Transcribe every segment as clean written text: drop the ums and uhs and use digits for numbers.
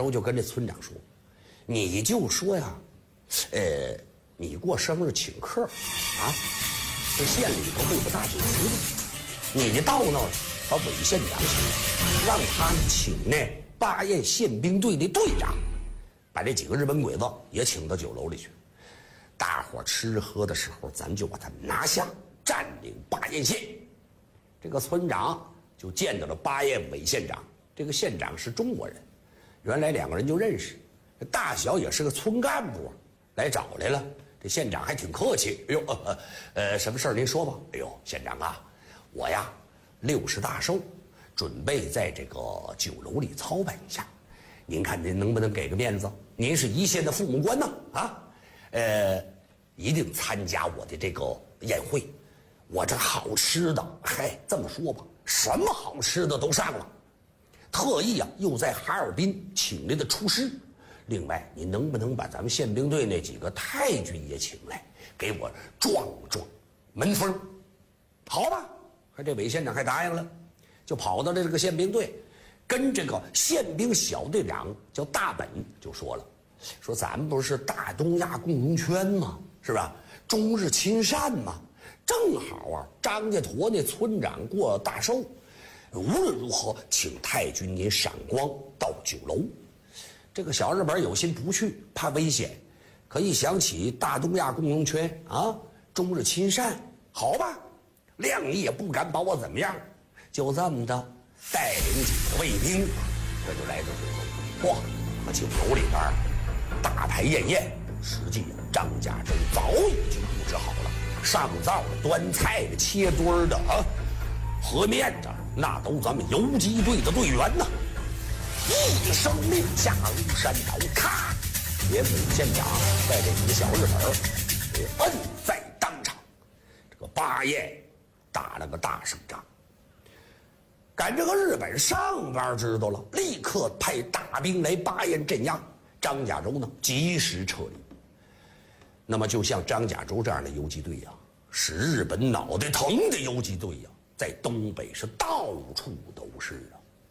轴就跟这村长说：“你就说呀，你过生日请客啊，这县里头不有大酒局吗？你到那儿把韦县长请，让他请那巴彦宪兵队的队长，把这几个日本鬼子也请到酒楼里去。大伙吃喝的时候，咱就把他们拿下，占领巴彦县。”这个村长就见到了巴彦韦县长，这个县长是中国人，原来两个人就认识，大小也是个村干部，来找来了。这县长还挺客气，哎呦，什么事儿您说吧。哎呦，县长啊，我呀60大寿，准备在这个酒楼里操办一下，您看您能不能给个面子？您是一线的父母官呢，啊，一定参加我的这个宴会。我这好吃的，嗨，这么说吧，什么好吃的都上了，特意啊又在哈尔滨请来的厨师。另外，你能不能把咱们宪兵队那几个太军也请来，给我壮壮门风？好吧，这韦县长还答应了，就跑到了这个宪兵队，跟这个宪兵小队长叫大本就说了，说咱们不是大东亚共荣圈吗？是吧？中日亲善嘛。正好啊，张家坨那村长过大寿，无论如何请太君您赏光到酒楼。这个小日本有心不去，怕危险，可一想起大东亚共荣圈啊，中日亲善，好吧，亮你也不敢把我怎么样，就这么的带领几个卫兵，这就来到酒楼。哇，酒楼里边大排宴宴，实际张家洲早已经布置好了。上灶的、端菜的、切墩儿的啊，和面的，那都咱们游击队的队员呐！一声令下，如山倒，咔，连韦县长带这几个小日本给摁在当场。这个巴彦打了个大胜仗。赶这个日本上边知道了，立刻派大兵来巴彦镇压。张家洲呢，及时撤离。那么就像张家洲这样的游击队呀，使日本脑袋疼的游击队呀，在东北是到处都是啊。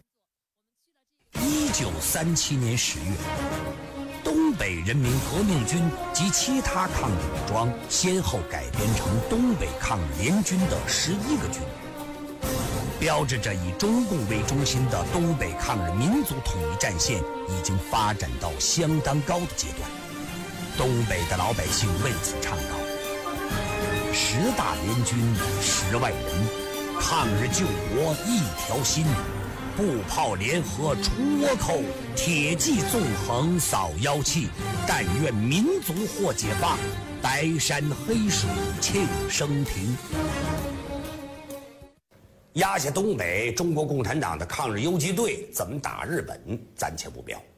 1937年10月，东北人民革命军及其他抗日武装先后改编成东北抗日联军的11个军，标志着以中共为中心的东北抗日民族统一战线已经发展到相当高的阶段。东北的老百姓为此倡导：10大联军10万人，抗日救国一条心，步炮联合除倭寇，铁骑纵横扫妖气。但愿民族获解放，白山黑水庆生平。 压下东北中国共产党的抗日游击队，怎么打日本，暂且不表。